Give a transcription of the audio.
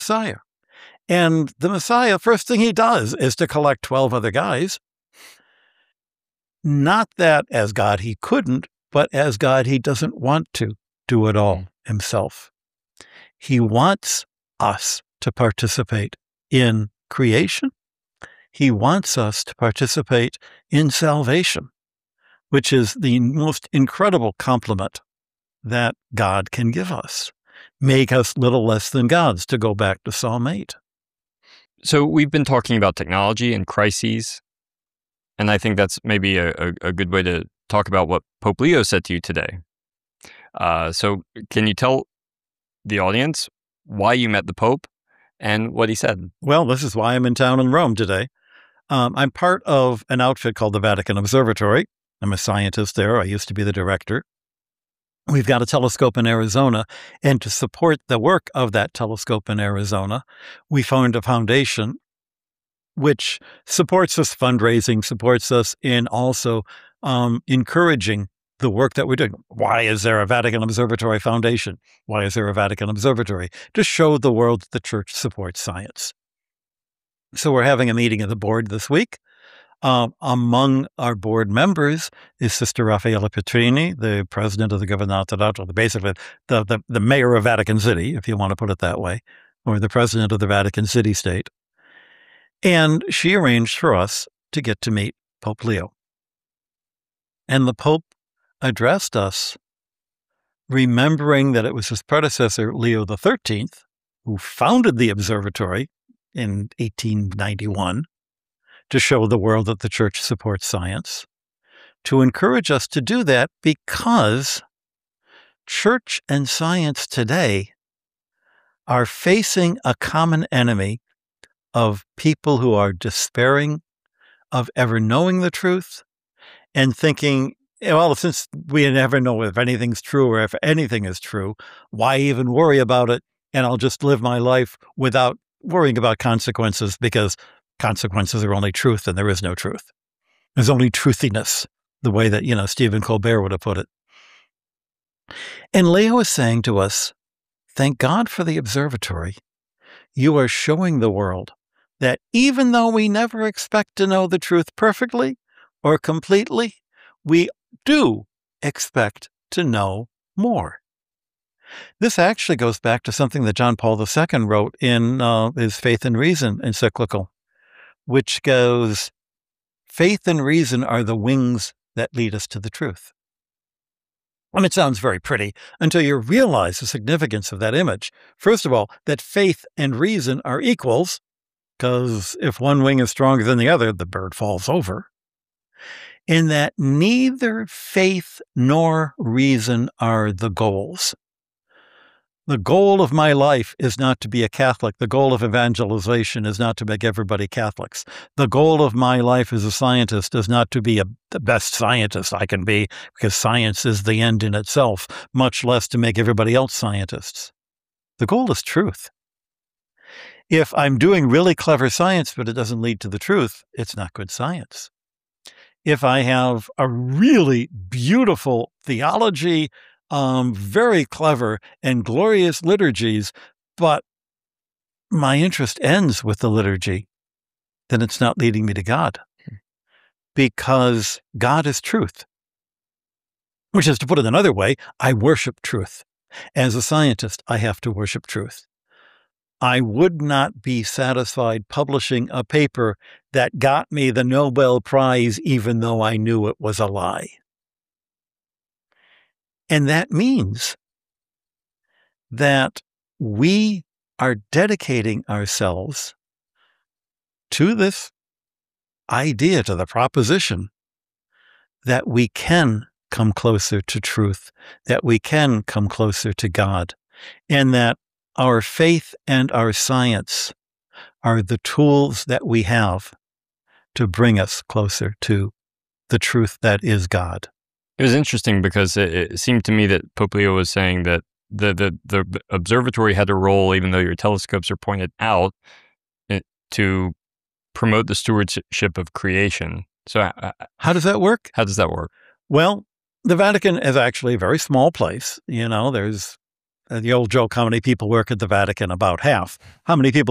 Messiah. And the Messiah, first thing he does is to collect 12 other guys. Not that as God he couldn't, but as God he doesn't want to do it all himself. He wants us to participate in creation. He wants us to participate in salvation, which is the most incredible compliment that God can give us. Make us little less than gods, to go back to Psalm 8. So we've been talking about technology and crises, and I think that's maybe a good way to talk about what Pope Leo said to you today. So can you tell the audience why you met the Pope and what he said? Well, this is why I'm in town in Rome today. I'm part of an outfit called the Vatican Observatory. I'm a scientist there. I used to be the director. We've got a telescope in Arizona, and to support the work of that telescope in Arizona, we formed a foundation which supports us fundraising, supports us in also encouraging the work that we're doing. Why is there a Vatican Observatory Foundation? Why is there a Vatican Observatory? To show the world that the Church supports science. So we're having a meeting of the board this week. Among our board members is Sister Raffaella Petrini, the president of the Governatorato, or basically the mayor of Vatican City, if you want to put it that way, or the president of the Vatican City State. And she arranged for us to get to meet Pope Leo. And the Pope addressed us, remembering that it was his predecessor, Leo XIII, who founded the observatory in 1891, to show the world that the Church supports science, to encourage us to do that because Church and science today are facing a common enemy of people who are despairing of ever knowing the truth and thinking, well, since we never know if anything's true or if anything is true, why even worry about it? And I'll just live my life without worrying about consequences, because consequences are only truth and there is no truth. There's only truthiness, the way that, Stephen Colbert would have put it. And Leo is saying to us, thank God for the observatory. You are showing the world that even though we never expect to know the truth perfectly or completely, we do expect to know more. This actually goes back to something that John Paul II wrote in his Faith and Reason encyclical, which goes, faith and reason are the wings that lead us to the truth. And it sounds very pretty until you realize the significance of that image. First of all, that faith and reason are equals, because if one wing is stronger than the other, the bird falls over. In that neither faith nor reason are the goals. The goal of my life is not to be a Catholic. The goal of evangelization is not to make everybody Catholics. The goal of my life as a scientist is not to be the best scientist I can be, because science is the end in itself, much less to make everybody else scientists. The goal is truth. If I'm doing really clever science, but it doesn't lead to the truth, it's not good science. If I have a really beautiful theology, very clever and glorious liturgies, but my interest ends with the liturgy, then it's not leading me to God, because God is truth. Which is, to put it another way, I worship truth. As a scientist, I have to worship truth. I would not be satisfied publishing a paper that got me the Nobel Prize, even though I knew it was a lie. And that means that we are dedicating ourselves to this idea, to the proposition that we can come closer to truth, that we can come closer to God, and that our faith and our science are the tools that we have to bring us closer to the truth that is God. It was interesting because it seemed to me that Pope Leo was saying that the observatory had a role, even though your telescopes are pointed out, to promote the stewardship of creation. So how does that work? How does that work? Well, the Vatican is actually a very small place. There's the old joke, how many people work at the Vatican? About half. How many people